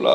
Oula.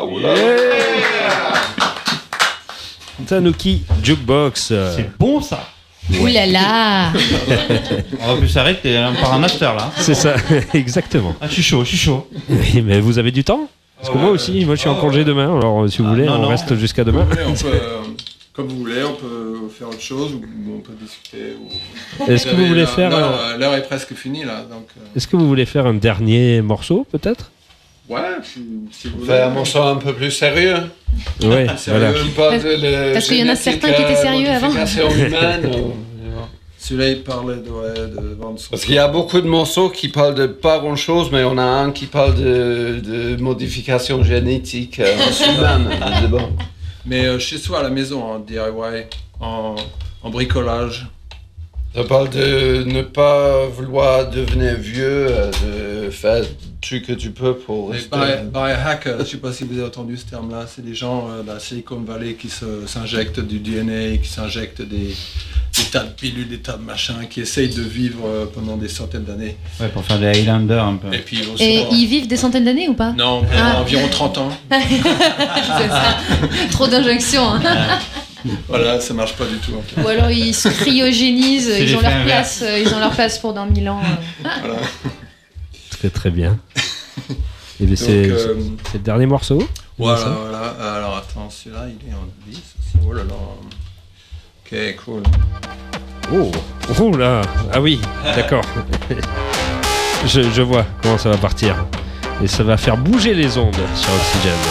Tanuki Jukebox. C'est bon ça. Ouh là là. On va plus s'arrêter par un master là. C'est ça, exactement. Ah, je suis chaud. Oui, mais vous avez du temps? Parce que moi aussi, je suis en congé demain, alors si vous voulez, on reste jusqu'à demain. Comme vous voulez, on peut faire autre chose ou on peut discuter. Est-ce que vous voulez faire... L'heure est presque finie là. Donc, Est-ce que vous voulez faire un dernier morceau peut-être? Ouais, si vous voulez. Faire un morceau un peu plus sérieux. Ouais, voilà. Parce qu'il y en a certains qui étaient sérieux avant. Humaine, Celui-là, il parlait de vendre son... Parce qu'il y a beaucoup de morceaux qui parlent de pas grand-chose, mais on a un qui parle de modification génétique humaine. Bon. Mais chez soi, à la maison, en DIY, en bricolage. Ça parle de ne pas vouloir devenir vieux, de faire tout que tu peux pour rester... Biohack, je ne sais pas si vous avez entendu ce terme-là, c'est des gens de la Silicon Valley qui s'injectent du DNA, qui s'injectent des tas de pilules, des tas de machins, qui essayent de vivre pendant des centaines d'années. Ouais, pour faire des Highlanders un peu. Et puis ils vivent des centaines d'années ou pas? Non, environ 30 ans. C'est ça. Trop d'injections. Hein. Voilà, ça marche pas du tout. En fait. Ou alors ils se cryogénisent, ils ont leur place pour dans 1000 ans. Voilà. Très très bien. Et bien c'est le dernier morceau. Voilà. Alors attends, celui-là, il est en 10 aussi. Oh là là. Ok, cool. Oh là. Ah oui, d'accord. Je vois comment ça va partir. Et ça va faire bouger les ondes sur Oxygène.